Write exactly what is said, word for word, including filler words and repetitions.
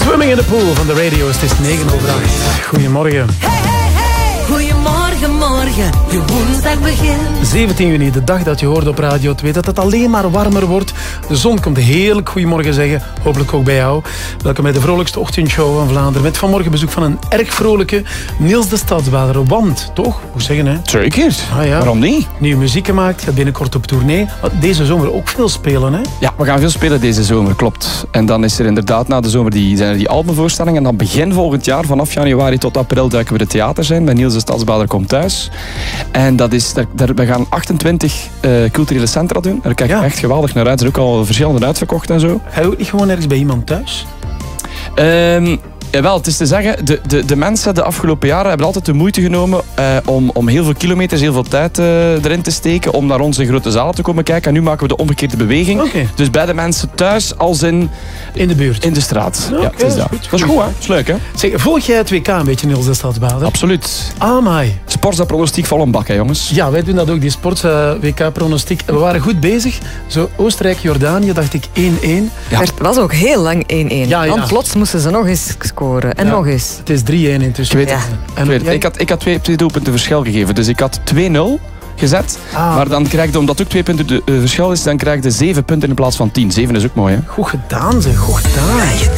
Swimming in the pool van de radio. Het is negen over acht. Goedemorgen. Hey, hey, hey. Goedemorgen, morgen. Je woensdag begint. zeventien juni, de dag dat je hoort op Radio twee dat het alleen maar warmer wordt. De zon komt heerlijk goedemorgen zeggen. Hopelijk ook bij jou. Welkom bij de vrolijkste ochtendshow van Vlaanderen. Met vanmorgen bezoek van een erg vrolijke Niels de Stadsbader. Want, toch? Hoe zeggen, hè? Zeker. Ah, ja. Waarom niet? Nieuwe muziek gemaakt, gaat binnenkort op tournee. Deze zomer ook veel spelen, hè? Ja, we gaan veel spelen deze zomer, klopt. En dan is er inderdaad na de zomer die, zijn er die albumvoorstellingen. En dan begin volgend jaar, vanaf januari tot april, duiken we de theater zijn. Bij Niels de Stadsbader komt thuis. En dat is, daar, daar, we gaan achtentwintig uh, culturele centra doen. Daar kijk ik ja. echt geweldig naar uit. Er is ook al verschillende uitverkocht en zo. Ga je ook niet gewoon ergens bij iemand thuis? Um, Jawel, het is te zeggen, de, de, de mensen de afgelopen jaren hebben altijd de moeite genomen uh, om, om heel veel kilometers, heel veel tijd uh, erin te steken om naar onze grote zalen te komen kijken. En nu maken we de omgekeerde beweging. Okay. Dus bij de mensen thuis als in... In de buurt? In de straat. Okay, ja, het is dat. Goed, dat is goed, hè? Dat is leuk, hè? Zeg, volg jij het W K een beetje, Niels de Stadsbader? Absoluut. Amai. Sportsa-pronostiek vol een bak, hè, jongens? Ja, wij doen dat ook, die Sportsa-W K-pronostiek. We waren goed bezig. Zo Oostenrijk-Jordanië, dacht ik één-één. Ja. Het was ook heel lang één-één. Ja, ja. Want plots moesten ze nog eens scoren. En ja. nog eens. Het is drie-één intussen. Ik weet het. Ja. Ik, weet het. ik, had, ik had twee, twee doelpunten verschil gegeven. Dus ik had twee nul gezet. Ah, maar dan krijg je, omdat het ook twee punten de, uh, verschil is, dan krijg je zeven punten in plaats van tien. Zeven is ook mooi, hè? Goed gedaan, zeg. Goed gedaan. Ja, je